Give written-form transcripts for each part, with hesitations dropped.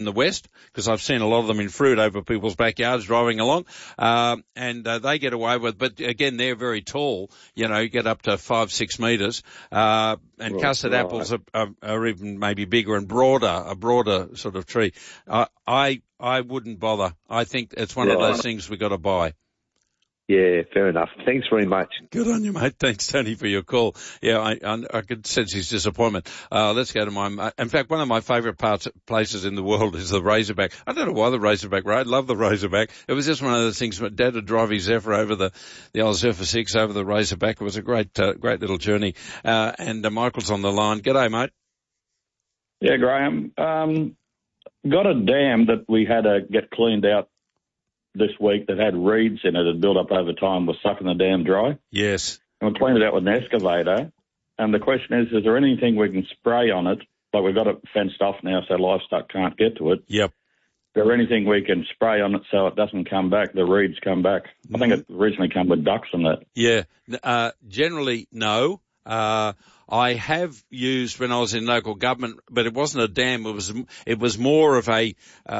in the west, because I've seen a lot of them in fruit over people's backyards driving along, and they get away with, but again, they're very tall, you get up to 5-6 metres, and custard apples are even maybe bigger and a broader sort of tree. I wouldn't bother. I think it's one of those things we've got to buy. Yeah, fair enough. Thanks very much. Good on you, mate. Thanks, Tony, for your call. Yeah, I could sense his disappointment. Let's go to in fact, one of my favourite places in the world is the Razorback. I don't know why the Razorback Road. Love the Razorback. It was just one of those things. My dad would drive his Zephyr over the old Zephyr 6 over the Razorback. It was a great little journey. And Michael's on the line. G'day, mate. Yeah, Graham. Got a dam that we had to get cleaned out this week that had reeds in it, had built up over time, was sucking the dam dry. Yes. And we cleaned it out with an excavator. And the question is there anything we can spray on it? Like we've got it fenced off now so livestock can't get to it. Yep. Is there anything we can spray on it so it doesn't come back, the reeds come back? I think it originally came with ducks and that. Yeah. Generally, no. I have used when I was in local government, but it wasn't a dam. It was more of a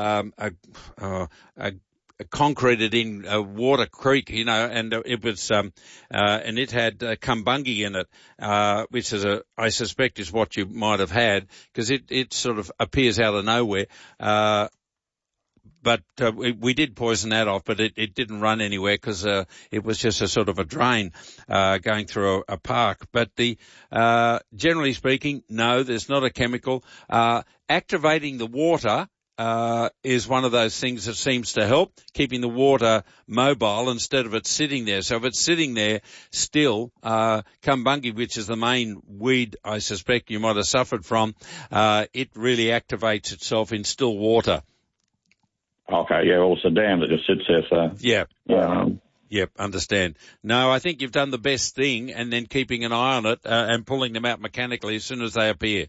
concreted in water creek, and it was, and it had Kumbungi in it, which I suspect is what you might have had, because it sort of appears out of nowhere. But we did poison that off, but it didn't run anywhere because it was just a sort of a drain going through a park. But generally speaking, no, there's not a chemical. Activating the water is one of those things that seems to help, keeping the water mobile instead of it sitting there. So if it's sitting there still, Kumbungi, which is the main weed I suspect you might have suffered from, it really activates itself in still water. Okay, yeah, well, it's a dam that just sits there, so... Yeah. Yep, understand. No, I think you've done the best thing, and then keeping an eye on it and pulling them out mechanically as soon as they appear.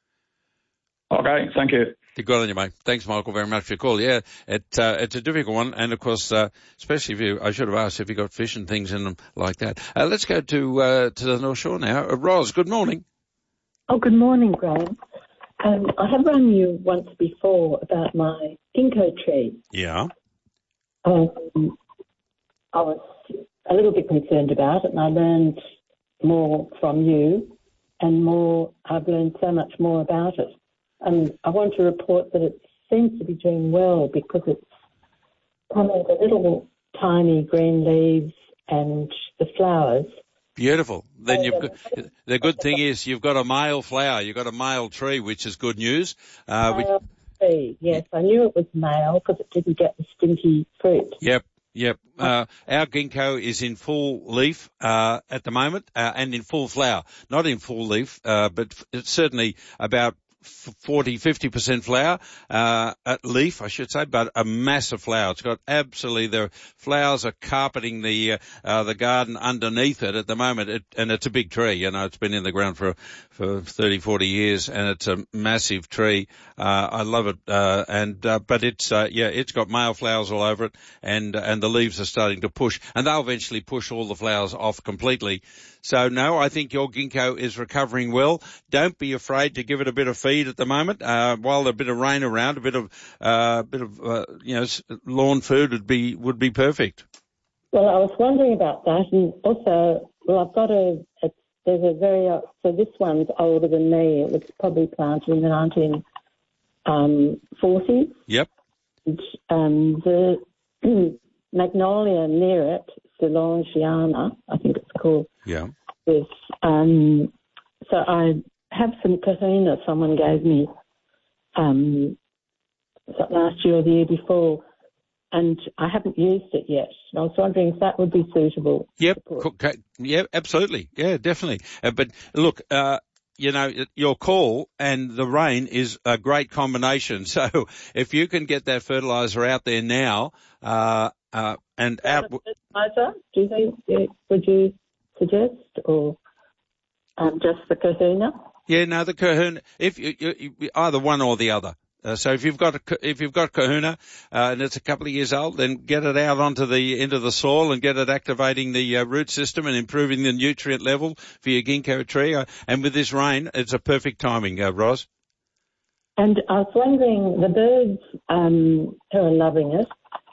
Okay, thank you. Good on you, mate. Thanks, Michael, very much for your call. Yeah, it's a difficult one, and of course, especially I should have asked if you got fish and things in them like that. Let's go to the North Shore now. Ros, good morning. Oh, good morning, Graham. I have run you once before about my ginkgo tree. Yeah. I was a little bit concerned about it, and I learned more from you, and I've learned so much more about it. And I want to report that it seems to be doing well because it's coming with little tiny green leaves and the flowers. Beautiful. Then the good thing is you've got a male flower. You've got a male tree, which is good news. Male tree, yes. I knew it was male because it didn't get the stinky fruit. Yep. Our ginkgo is in full leaf at the moment and in full flower. Not in full leaf, but it's certainly about 40-50% flower, leaf, I should say, but a massive flower. It's got the flowers are carpeting the garden underneath it at the moment, and it's a big tree, it's been in the ground for 30-40 years, and it's a massive tree. I love it, but it's got male flowers all over it, and the leaves are starting to push, and they'll eventually push all the flowers off completely. So no, I think your ginkgo is recovering well. Don't be afraid to give it a bit of feed at the moment. While there's a bit of rain around, a bit of lawn food would be perfect. Well, I was wondering about that, and also, I've got so this one's older than me. It was probably planted in the 1940s. Yep. And the magnolia near it, Ceylongiana, I think it's called. Yeah. So I have some kahuna someone gave me last year or the year before, and I haven't used it yet. I was wondering if that would be suitable. Yep. Yeah, absolutely. Yeah, definitely. But look, your call and the rain is a great combination. So if you can get that fertilizer out there now, and out. Fertilizer? Do you think? Would you suggest, or just the kahuna? Yeah, no, the kahuna. If you either one or the other. So if you've got kahuna and it's a couple of years old, then get it out into the soil and get it activating the root system and improving the nutrient level for your ginkgo tree. And with this rain, it's a perfect timing, Ros. And I was wondering, the birds who are loving it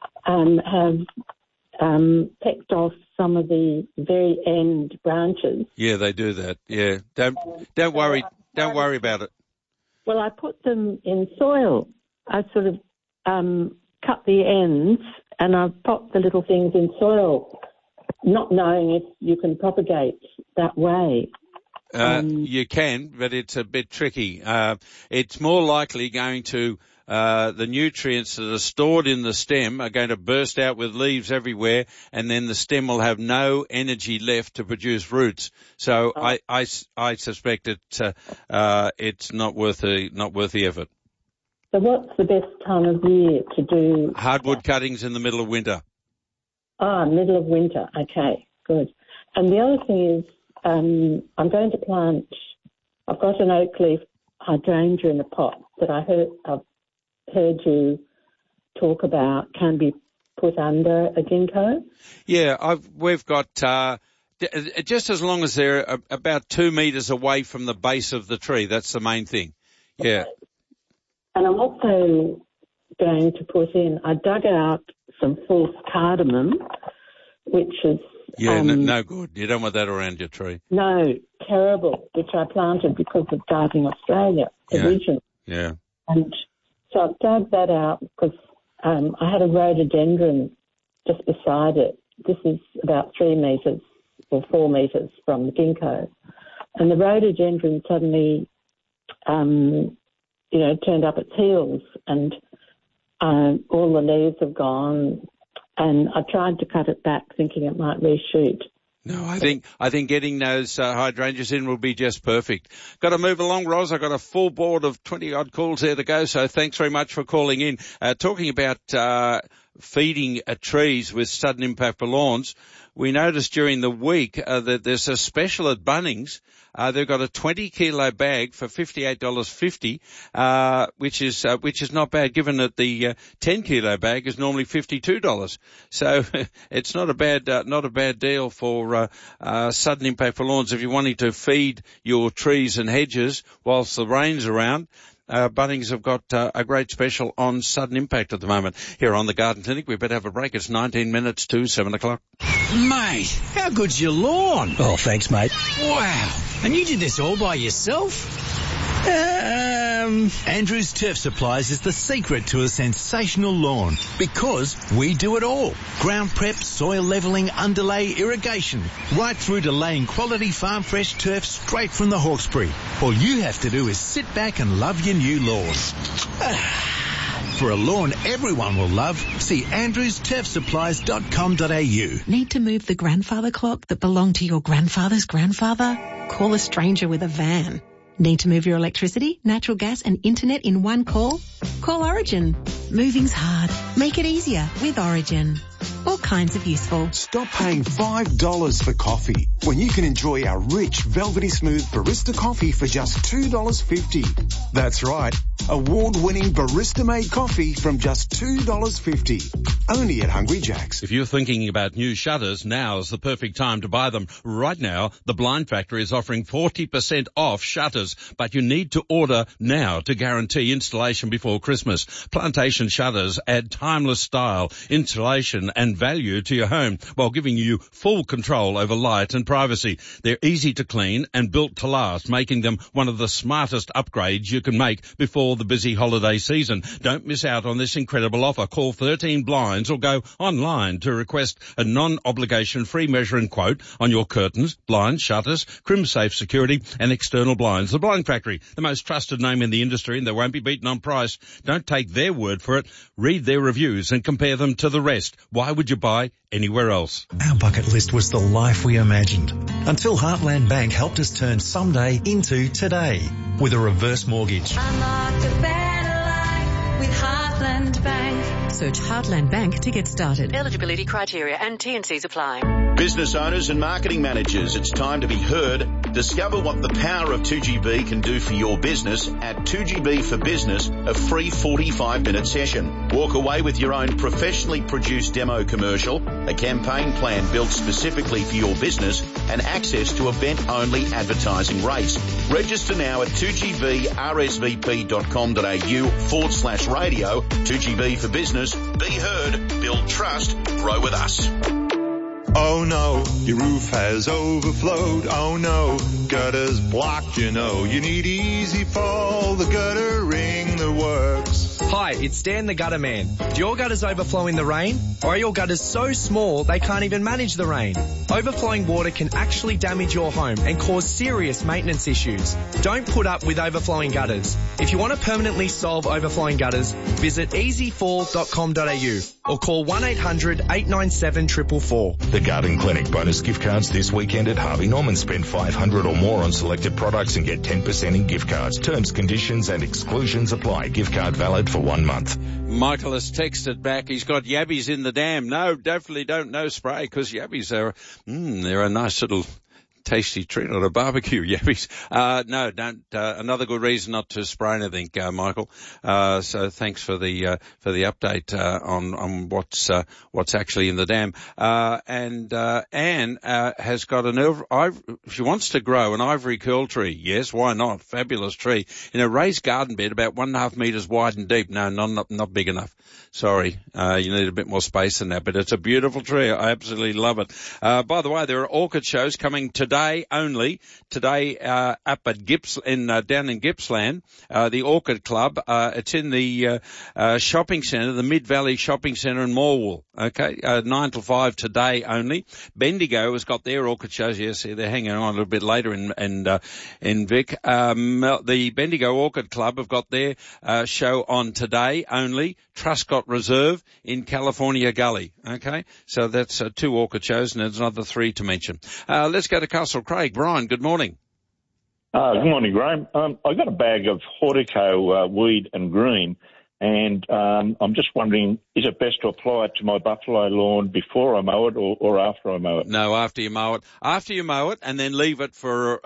have picked off some of the very end branches. Yeah, they do that. Yeah, don't worry about it. Well, I put them in soil. I sort of cut the ends and I've popped the little things in soil, not knowing if you can propagate that way. You can, but it's a bit tricky. It's more likely going to, the nutrients that are stored in the stem are going to burst out with leaves everywhere, and then the stem will have no energy left to produce roots. So I suspect it's not worth the effort. So what's the best time of year to do? Hardwood cuttings in the middle of winter. Middle of winter. Okay, good. And the other thing is, I'm going to plant, I've got an oak leaf hydrangea in a pot that I've heard you talk about can be put under a ginkgo. Yeah, we've got, just as long as they're about 2 metres away from the base of the tree, that's the main thing. Yeah. Okay. And I'm also going to put in, I dug out some false cardamom, which is... Yeah, no good. You don't want that around your tree. No, terrible, which I planted because of Gardening Australia originally. Yeah. And so I dug that out because I had a rhododendron just beside it. This is about 3 metres or 4 metres from the ginkgo. And the rhododendron suddenly, turned up its heels and all the leaves have gone. And I tried to cut it back thinking it might reshoot. No, I think getting those hydrangeas in will be just perfect. Got to move along, Ros. I've got a full board of 20-odd calls there to go, so thanks very much for calling in. Talking about feeding trees with sudden impact for lawns, we noticed during the week that there's a special at Bunnings. They've got a 20-kilo bag for $58.50, which is not bad, given that the 10-kilo bag is normally $52. So it's not a bad deal for sudden impact for lawns if you're wanting to feed your trees and hedges whilst the rain's around. Bunnings have got a great special on sudden impact at the moment. Here on the Garden Clinic, we better have a break. It's 19 minutes to 7 o'clock. Mate, how good's your lawn? Oh, thanks, mate. Wow. And you did this all by yourself? Andrews Turf Supplies is the secret to a sensational lawn because we do it all. Ground prep, soil levelling, underlay, irrigation, right through to laying quality farm fresh turf straight from the Hawkesbury. All you have to do is sit back and love your new lawn. For a lawn everyone will love, see andrewsturfsupplies.com.au. Need to move the grandfather clock that belonged to your grandfather's grandfather? Call a stranger with a van. Need to move your electricity, natural gas and internet in one call? Call Origin. Moving's hard. Make it easier with Origin. All kinds of useful. Stop paying $5 for coffee when you can enjoy our rich, velvety smooth barista coffee for just $2.50. That's right. Award-winning barista-made coffee from just $2.50. Only at Hungry Jack's. If you're thinking about new shutters, now's the perfect time to buy them. Right now, the Blind Factory is offering 40% off shutters, but you need to order now to guarantee installation before Christmas. Plantation shutters add timeless style, installation and value to your home while giving you full control over light and privacy. They're easy to clean and built to last, making them one of the smartest upgrades you can make before the busy holiday season. Don't miss out on this incredible offer. Call 13 Blinds or go online to request a non-obligation free measuring quote on your curtains, blinds, shutters, crimsafe security and external blinds. The Blind Factory, the most trusted name in the industry, and they won't be beaten on price. Don't take their word for it. Read their reviews and compare them to the rest. Why would you buy anywhere else? Our bucket list was the life we imagined until Heartland Bank helped us turn someday into today with a reverse mortgage. Unlock a better life with Heartland Bank. Search Heartland Bank to get started. Eligibility criteria and T&Cs apply. Business owners and marketing managers, it's time to be heard Discover what the power of 2GB can do for your business at 2GB for Business, a free 45-minute session. Walk away with your own professionally produced demo commercial, a campaign plan built specifically for your business, and access to event-only advertising rates. Register now at 2gbrsvp.com.au/radio. 2GB for Business. Be heard, build trust, grow with us. Oh no, your roof has overflowed. Oh no, gutter's blocked, you know. You need Easy Fall, the guttering that works. Hi, it's Dan the Gutter Man. Do your gutters overflow in the rain? Or are your gutters so small they can't even manage the rain? Overflowing water can actually damage your home and cause serious maintenance issues. Don't put up with overflowing gutters. If you want to permanently solve overflowing gutters, visit easyfall.com.au or call 1-800-897-444. The Garden Clinic bonus gift cards this weekend at Harvey Norman. Spend $500 or more on selected products and get 10% in gift cards. Terms, conditions and exclusions apply. Gift card valid for 1 month. Michael has texted back. He's got yabbies in the dam. No, definitely don't spray because yabbies are, they're a nice little tasty treat on a barbecue, yabbies. No, don't, another good reason not to spray anything, Michael. So thanks for the update, on what's actually in the dam. And Anne, has got she wants to grow an ivory curl tree. Yes, why not? Fabulous tree. In a raised garden bed about 1.5 metres wide and deep. No, not big enough. Sorry. You need a bit more space than that, but it's a beautiful tree. I absolutely love it. By the way, there are orchid shows coming today only. Today, up at down in Gippsland, the Orchid Club. It's in the, shopping centre, the Mid-Valley Shopping Centre in Morwell. Okay. 9 till 5 today only. Bendigo has got their orchid shows. Yes, they're hanging on a little bit later in Vic. The Bendigo Orchid Club have got their, show on today only. Truscott Reserve in California Gully. Okay. So that's 2 orchid shows and there's another 3 to mention. Let's go to Castle Craig. Brian, good morning. Good morning, Graham. I got a bag of Hortico weed and green, and I'm just wondering, is it best to apply it to my buffalo lawn before I mow it or after I mow it? No, after you mow it. After you mow it and then leave it for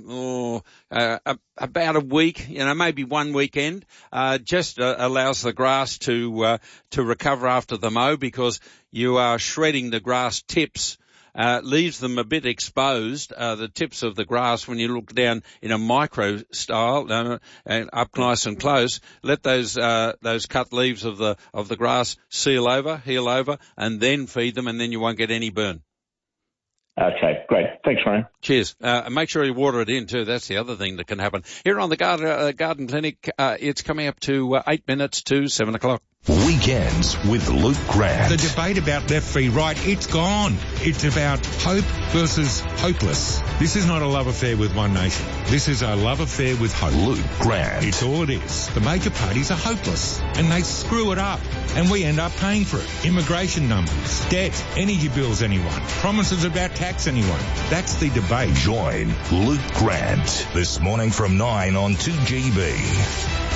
about a week, maybe 1 weekend. Just allows the grass to recover after the mow because you are shredding the grass tips. Leaves them a bit exposed, the tips of the grass when you look down in a micro style, and up nice and close. Let those cut leaves of the grass heal over, and then feed them, and then you won't get any burn. Okay, great. Thanks, Ryan. Cheers. And make sure you water it in too. That's the other thing that can happen. Here on the Garden Clinic, it's coming up to 8 minutes to 7 o'clock. Weekends with Luke Grant. The debate about left v right, it's gone. It's about hope versus hopeless. This is not a love affair with one nation. This is a love affair with hope. Luke Grant. It's all it is. The major parties are hopeless and they screw it up and we end up paying for it. Immigration numbers, debt, energy bills anyone, promises about tax anyone. That's the debate. Join Luke Grant this morning from 9 on 2GB.